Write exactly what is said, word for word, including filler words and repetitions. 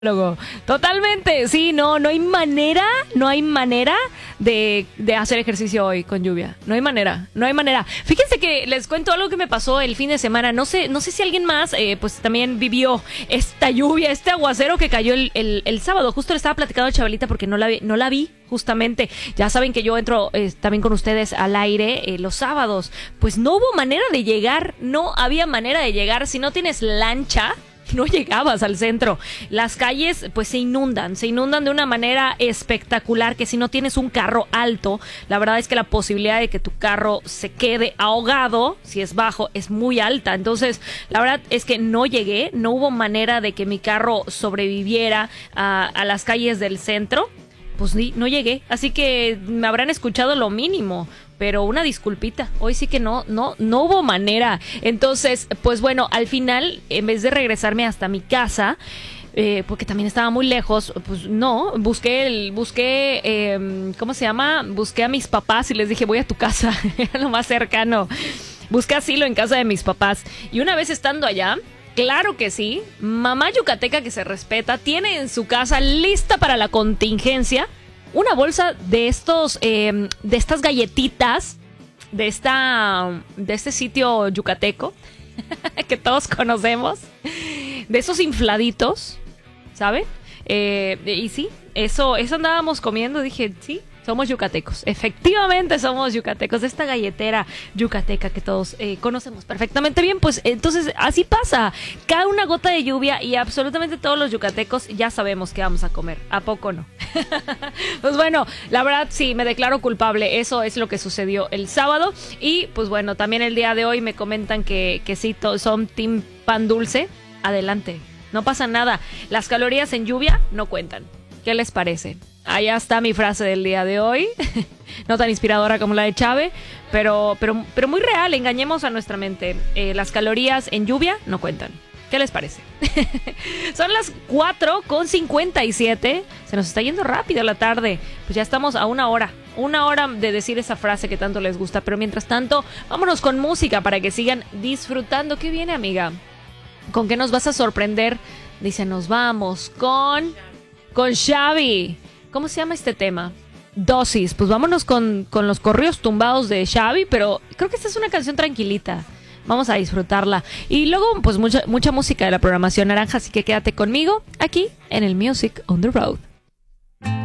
Luego, totalmente, sí, no, no hay manera, no hay manera de, de hacer ejercicio hoy con lluvia, no hay manera, no hay manera. Fíjense que les cuento algo que me pasó el fin de semana, no sé, no sé si alguien más, eh, pues también vivió esta lluvia, este aguacero que cayó el, el, el sábado. Justo le estaba platicando a Chabelita porque no la vi, no la vi justamente. Ya saben que yo entro eh, también con ustedes al aire eh, los sábados, pues no hubo manera de llegar, no había manera de llegar. Si no tienes lancha, no llegabas al centro. Las calles pues se inundan, se inundan de una manera espectacular, que si no tienes un carro alto, la verdad es que la posibilidad de que tu carro se quede ahogado, si es bajo, es muy alta. Entonces, la verdad es que no llegué, no hubo manera de que mi carro sobreviviera a, a las calles del centro. Pues ni, no llegué, así que me habrán escuchado lo mínimo, pero una disculpita, hoy sí que no, no, no hubo manera. Entonces, pues bueno, al final, en vez de regresarme hasta mi casa, eh, porque también estaba muy lejos, pues no, busqué, el, busqué, eh, ¿cómo se llama? Busqué a mis papás y les dije, voy a tu casa, era lo más cercano. Busqué asilo en casa de mis papás, y una vez estando allá, claro que sí, mamá yucateca que se respeta tiene en su casa, lista para la contingencia, una bolsa de estos, eh, de estas galletitas, de esta, de este sitio yucateco que todos conocemos, de esos infladitos, ¿saben? Eh, y sí, eso, eso andábamos comiendo. Dije, sí, somos yucatecos. Efectivamente somos yucatecos. De esta galletera yucateca que todos eh, conocemos perfectamente bien. Pues entonces así pasa. Cae una gota de lluvia y absolutamente todos los yucatecos ya sabemos qué vamos a comer. ¿A poco no? Pues bueno, la verdad sí, me declaro culpable. Eso es lo que sucedió el sábado. Y pues bueno, también el día de hoy me comentan que, que sí, to- son team pan dulce. Adelante, no pasa nada. Las calorías en lluvia no cuentan. ¿Qué les parece? Allá está mi frase del día de hoy. No tan inspiradora como la de Chave, pero, pero, pero muy real. Engañemos a nuestra mente. Eh, las calorías en lluvia no cuentan. ¿Qué les parece? Son las cuatro con cincuenta y siete. Se nos está yendo rápido la tarde. Pues ya estamos a una hora. Una hora de decir esa frase que tanto les gusta. Pero mientras tanto, vámonos con música para que sigan disfrutando. ¿Qué viene, amiga? ¿Con qué nos vas a sorprender? Dice, nos vamos con... Con Xavi. ¿Cómo se llama este tema? Dosis. Pues vámonos con, con los corridos tumbados de Xavi, pero creo que esta es una canción tranquilita. Vamos a disfrutarla. Y luego, pues mucha, mucha música de la programación naranja, así que quédate conmigo aquí en el Music on the Road.